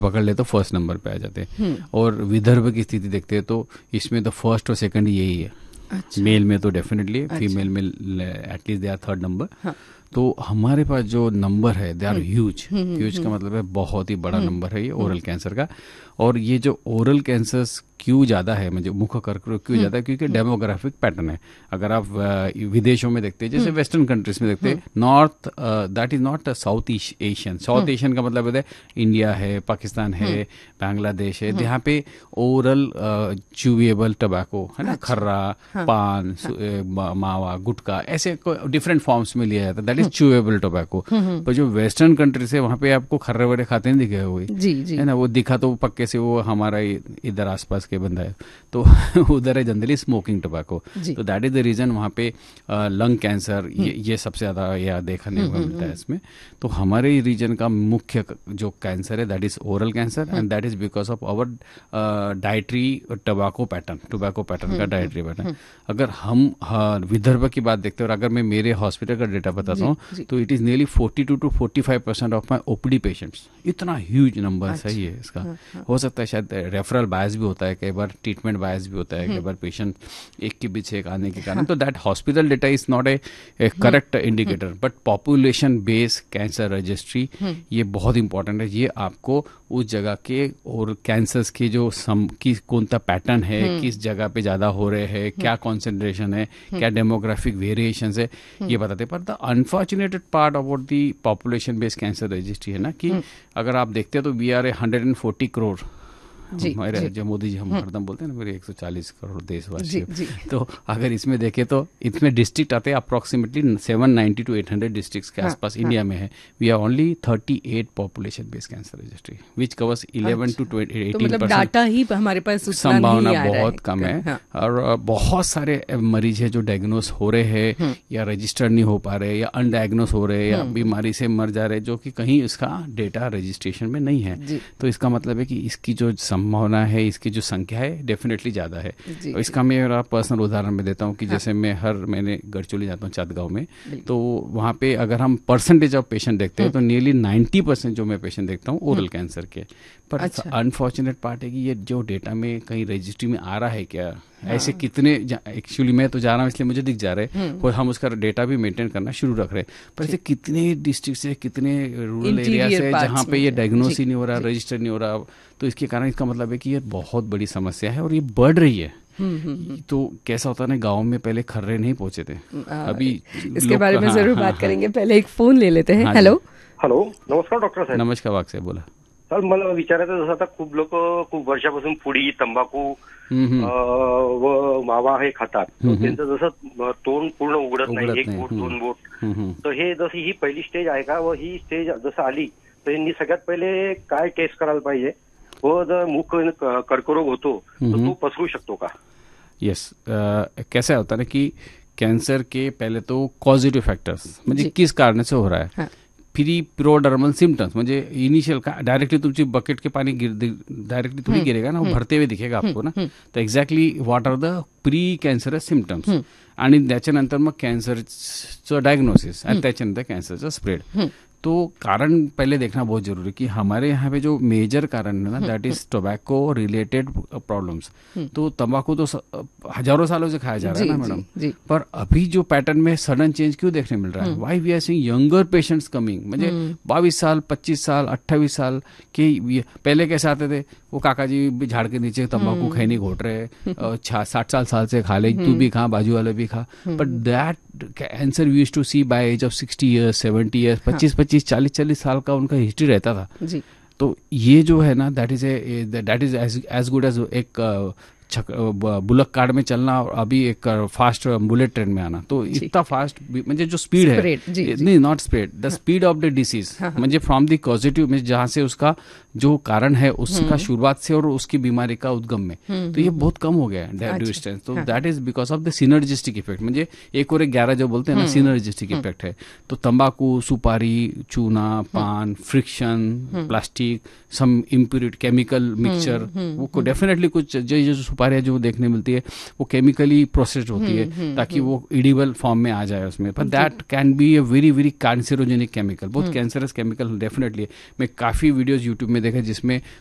पकड़ ले तो फर्स्ट नंबर पे आ जाते हैं। और विदर्भ की स्थिति देखते हैं तो इसमें तो फर्स्ट और सेकंड यही है। अच्छा। मेल में तो डेफिनेटली, फीमेल में at least they are third number. हाँ। तो हमारे पास जो नंबर है दे आर ह्यूज। ह्यूज का मतलब है बहुत ही बड़ा नंबर है ये ओरल कैंसर का। और ये जो ओरल कैंसर्स क्यों ज़्यादा है, मुझे मुख कर्करोग क्यों ज़्यादा है, क्योंकि डेमोग्राफिक पैटर्न है। अगर आप विदेशों में देखते हैं, जैसे वेस्टर्न कंट्रीज में देखते हैं, north that is not south Asian. South Asian का मतलब है इंडिया है, पाकिस्तान है, बांग्लादेश है, जहाँ पे ओरल च्यूएबल टबैको है ना, खर्रा, पान, मावा, गुटखा, ऐसे डिफरेंट फॉर्म्स में लिया जाता है, दैट इज च्यूएबल टोबैको। पर जो वेस्टर्न कंट्रीज है वहाँ पे आपको खर्रे वरे खाते नहीं दिखे हुए, है ना, वो दिखा तो पक्के से वो हमारा इधर आसपास के बंदा है, तो उधर है जनरली स्मोकिंग टोबैको। तो दैट इज द रीजन वहाँ पे लंग कैंसर ये सबसे ज्यादा या देखने को मिलता है इसमें। तो हमारे रीजन का मुख्य जो कैंसर है that is oral cancer, and that is because of our dietary tobacco pattern का डाइटरी पैटर्न। अगर हम विदर्भ की बात देखते हैं, और अगर मैं मेरे हॉस्पिटल का डेटा बताता हूँ तो it is nearly 42 to 45% of my OPD patients. इतना ह्यूज नंबर सही है इसका। हो सकता है शायद रेफरल बायस भी होता है, कई बार ट्रीटमेंट बायस भी होता है, कई बार पेशेंट एक के पीछे एक आने के कारण। तो that hospital data is not A correct indicator, but population based cancer registry ये बहुत इंपॉर्टेंट है। ये आपको उस जगह के और कैंसर्स के जो कौन सा पैटर्न है, किस जगह पे ज्यादा हो रहे हैं, क्या कॉन्सेंट्रेशन है, क्या डेमोग्राफिक वेरिएशंस है, ये बताते हैं। पर the अनफॉर्चुनेटेड part about the population based cancer registry है ना, कि अगर आप देखते हैं तो वी आर 140 करोड़। हमारे जो मोदी जी हम हरदम बोलते हैं ना, मेरे 140 करोड़ देशवासी। तो अगर इसमें देखें तो इसमें डिस्ट्रिक्ट आते हैं अप्रोक्सीमेटली 790 to 800 डिस्ट्रिक्ट्स के आसपास इंडिया में है। We are only 38 population based cancer registry which covers 11 to 18%। तो मतलब डाटा ही हमारे पास संभावना बहुत कम है। और बहुत सारे मरीज है जो डायग्नोस हो रहे हैं या रजिस्टर नहीं हो पा रहे, या अनडायग्नोस हो रहे, या बीमारी से मर जा रहे, जो कि कहीं इसका डेटा रजिस्ट्रेशन में नहीं है। तो इसका मतलब है कि इसकी जो संभावना है, इसकी जो संख्या है डेफिनेटली ज्यादा है। और इसका मेरा पर्सनल उदाहरण मैं देता हूँ कि जैसे मैं हर महीने गढ़चिरौली जाता हूँ चातगांव में, तो वहाँ पे अगर हम परसेंटेज ऑफ पेशेंट देखते हैं तो नियरली 90% जो मैं पेशेंट देखता हूँ ओरल कैंसर के। पर अनफॉर्चुनेट पार्ट है कि ये जो डेटा में कहीं रजिस्ट्री में आ रहा है क्या, ऐसे कितने, एक्चुअली मैं तो जा रहा हूँ इसलिए मुझे दिख जा रहे हैं, और हम उसका डेटा भी मेंटेन करना शुरू रख रहे हैं, पर ऐसे कितने डिस्ट्रिक्ट से, कितने रूरल एरिया से जहाँ पे ये डायग्नोस ही नहीं हो रहा, रजिस्टर नहीं हो रहा। तो इसके कारण इसका मतलब है कि ये बहुत बड़ी समस्या है और ये बढ़ रही है। तो कैसा होता है ना, गांव में पहले खर्रे नहीं पहुंचे थे, अभी इसके बारे में जरूर बात करेंगे। पहले एक फोन ले लेते हैं। हेलो नमस्कार डॉक्टर साहेब. नमस्कार वाघ साहेब, बोला. सर मला विचारायचं, जसं आता खूप लोक खूप वर्षापासून पुडी, तंबाखू व मावा हे खातात, त्यांचं जसं तोंड पूर्ण उघडत नाही, एक बोट दोन बोट, तर हे जशी ही पहिली स्टेज आहे का, व ही स्टेज जसं आली तर यांनी सगळ्यात पहिले काय टेस्ट करायला पाहिजे, व जर मुख कर्करोग होतो तर तो पसरू शकतो का? यस, कैसा होता है ना कि कैंसर के पहले तो कॉजिटिव फॅक्टर्स म्हणजे किस कारण से हो रहा है, प्रीप्रोडर्मल सिम्टम्स म्हणजे इनिशियल का डायरेक्टली तुमची बकेट के पानी डायरेक्टली थोड़ी गिरेगा ना, वो भरते हुए दिखेगा आपको ना. तो exactly what are the pre cancerous symptoms, आणि त्याच्यानंतर मग कॅन्सरचं डायग्नोसिस आणि त्याच्यानंतर कॅन्सरचं स्प्रेड. तो कारण पहले देखना बहुत जरूरी है कि हमारे यहाँ पे जो मेजर कारण है ना, that is tobacco related problems. तो तंबाकू तो हजारों सालों से खाया जा रहा है ना मैडम, पर अभी जो पैटर्न में सडन चेंज क्यों देखने मिल रहा है, why we are seeing younger patients coming, म्हणजे 22 साल 25 साल 28 साल के. पहले कैसे आते थे, वो काका जी भी झाड़ के नीचे तंबाकू खैनी घोट रहे, 60 साल से खा ले, तू भी खा, बाजू वाले भी खा. But that cancer we used to C bye as of 60 years 70 years, 25 40 साल का उनका हिस्ट्री रहता था जी. तो ये जो है ना, that is as good as एक बुलक कार्ड में चलना और अभी एक फास्ट बुलेट ट्रेन में आना. तो इतना फास्ट म्हणजे जो स्पीड है, नहीं not spread, the speed of the disease, म्हणजे फ्रॉम द पॉजिटिव में जहां से उसका जो कारण है उसका शुरुआत से और उसकी बीमारी का उद्गम में, तो ये बहुत कम हो गया है डिस्टेंस. तो that is because of the synergistic effect, म्हणजे एक और 11 जो बोलते हैं ना, सिनर्जिस्टिक इफेक्ट है. तो तंबाकू, सुपारी, चूना, पान, फ्रिक्शन, प्लास्टिक, सम इम्प्यूरिटी, केमिकल मिक्सचर, वो डेफिनेटली कुछ जो सुपारी जो देखने मिलती है वो केमिकली प्रोसेस्ड होती है ताकि वो एडिबल फॉर्म में आ जाए उसमें, पर that can be a very very कैंसरोजेनिक chemical, बहुत कैंसरस केमिकल डेफिनेटली। मैं काफ़ी वीडियोज़ यूट्यूब में देखा जिसमें